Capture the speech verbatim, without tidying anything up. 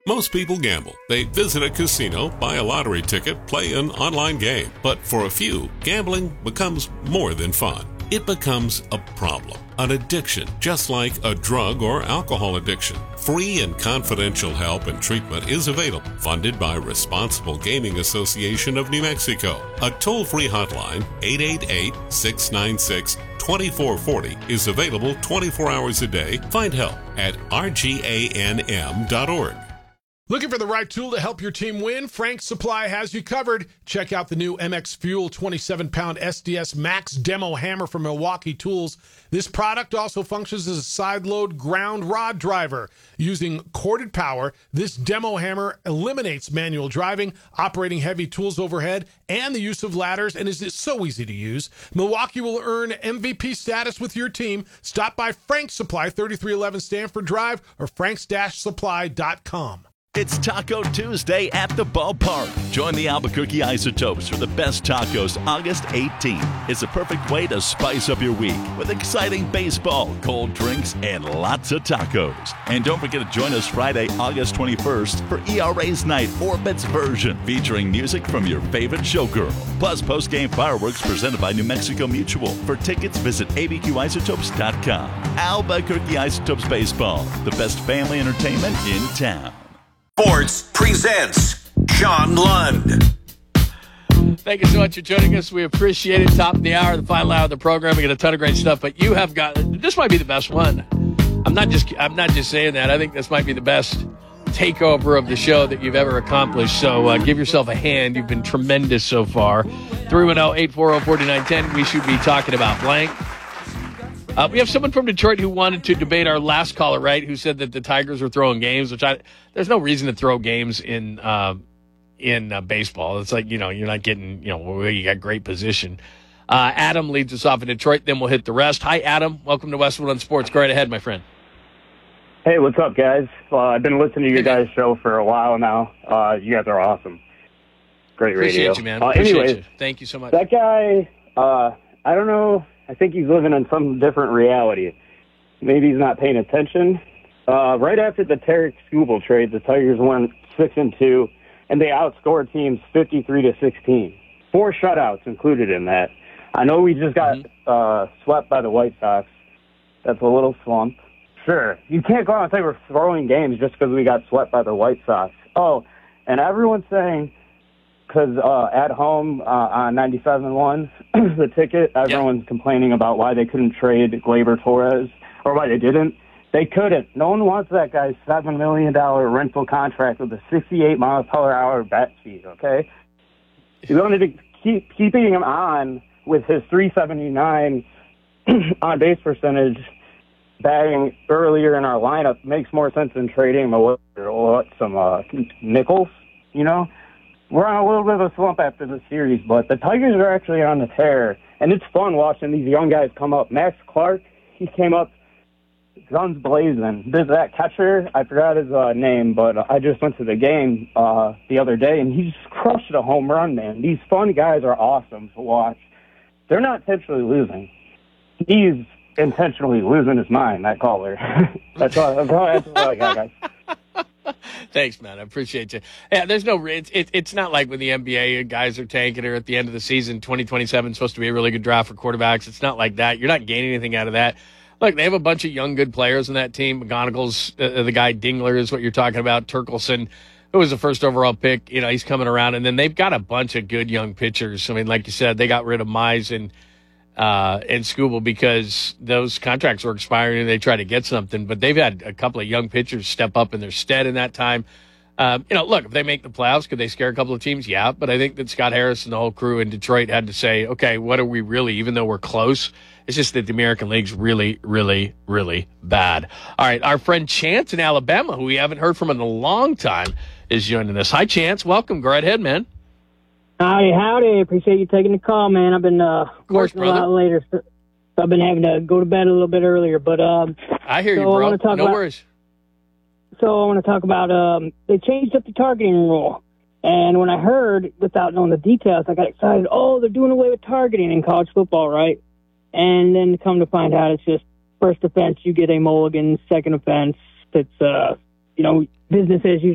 Most people gamble. They visit a casino, buy a lottery ticket, play an online game. But for a few, gambling becomes more than fun. It becomes a problem, an addiction, just like a drug or alcohol addiction. Free and confidential help and treatment is available, funded by Responsible Gaming Association of New Mexico. A toll-free hotline, eight eight eight, six nine six, two four four zero, is available twenty-four hours a day. Find help at R G A N M dot org. Looking for the right tool to help your team win? Frank's Supply has you covered. Check out the new M X Fuel twenty-seven pound S D S Max Demo Hammer from Milwaukee Tools. This product also functions as a side-load ground rod driver. Using corded power, this demo hammer eliminates manual driving, operating heavy tools overhead, and the use of ladders, and is so easy to use. Milwaukee will earn M V P status with your team. Stop by Frank's Supply, thirty-three eleven Stanford Drive, or franks supply dot com. It's Taco Tuesday at the ballpark. Join the Albuquerque Isotopes for the best tacos August eighteenth. It's a perfect way to spice up your week with exciting baseball, cold drinks, and lots of tacos. And don't forget to join us Friday, August twenty-first for E R A's Night Orbit's version, featuring music from your favorite showgirl. Plus post-game fireworks presented by New Mexico Mutual. For tickets, visit A B Q isotopes dot com. Albuquerque Isotopes Baseball, the best family entertainment in town. Sports presents Sean Lund. Thank you so much for joining us. We appreciate it. Top of the hour, the final hour of the program. We got a ton of great stuff, but you have got this might be the best one. I'm not just I'm not just saying that. I think this might be the best takeover of the show that you've ever accomplished. So uh, give yourself a hand. You've been tremendous so far. three one zero, eight four zero, four nine one zero. We should be talking about blank. Uh, we have someone from Detroit who wanted to debate our last caller, right, who said that the Tigers were throwing games, which I there's no reason to throw games in uh, in uh, baseball. It's like, you know, you're not getting, you know, you got great position. Uh, Adam leads us off in Detroit, then we'll hit the rest. Hi, Adam. Welcome to Westwood on Sports. Go right ahead, my friend. Hey, what's up, guys? Uh, I've been listening to your guys' show for a while now. Uh, you guys are awesome. Great radio. Appreciate you, man. Uh, Appreciate anyways, you. Thank you so much. That guy, uh, I don't know. I think he's living in some different reality. Maybe he's not paying attention. Uh, right after the Tarek Skubal trade, the Tigers went six and two, and they outscored teams fifty-three to sixteen. Four shutouts included in that. I know we just got mm-hmm. uh, swept by the White Sox. That's a little slump. Sure, you can't go out and say we're throwing games just because we got swept by the White Sox. Oh, and everyone's saying, because uh, at home uh, on ninety-seven point one, the ticket, everyone's yeah. complaining about why they couldn't trade Gleyber Torres, or why they didn't. They couldn't. No one wants that guy's seven million dollars rental contract with a sixty-eight mile per hour bat speed, okay? You wanted to keep keeping him on with his three seventy-nine on-base percentage batting earlier in our lineup makes more sense than trading him away or some uh, nickels, you know? We're on a little bit of a slump after the series, but the Tigers are actually on the tear, and it's fun watching these young guys come up. Max Clark, he came up guns blazing. There's that catcher, I forgot his uh, name, but I just went to the game uh, the other day, and he just crushed a home run, man. These fun guys are awesome to watch. They're not intentionally losing. He's intentionally losing his mind, that caller. that's, all, that's, all, that's all I got, guys. Thanks, man. I appreciate you. Yeah, there's no it's it, it's not like when the N B A guys are tanking or at the end of the season, twenty twenty-seven is supposed to be a really good draft for quarterbacks. It's not like that. You're not gaining anything out of that. Look, they have a bunch of young, good players in that team. McGonagall's uh, the guy. Dingler is what you're talking about. Turkelson, who was the first overall pick, you know, he's coming around. And then they've got a bunch of good young pitchers. I mean, like you said, they got rid of Mize and uh, and Skubal because those contracts were expiring and they tried to get something. But they've had a couple of young pitchers step up in their stead in that time. Um, you know, look, if they make the playoffs, could they scare a couple of teams? Yeah, but I think that Scott Harris and the whole crew in Detroit had to say, okay, what are we really, even though we're close? It's just that the American League's really, really, really bad. All right, our friend Chance in Alabama, who we haven't heard from in a long time, is joining us. Hi, Chance. Welcome. Go right ahead, man. Howdy, howdy. Appreciate you taking the call, man. I've been uh, of course, working brother. a lot later. So I've been having to go to bed a little bit earlier. But um, I hear so you, bro. I wanna talk no about, worries. So I want to talk about um, they changed up the targeting rule. And when I heard, without knowing the details, I got excited. Oh, they're doing away with targeting in college football, right? And then come to find out it's just first offense, you get a mulligan. Second offense, it's, uh, you know, business as usual.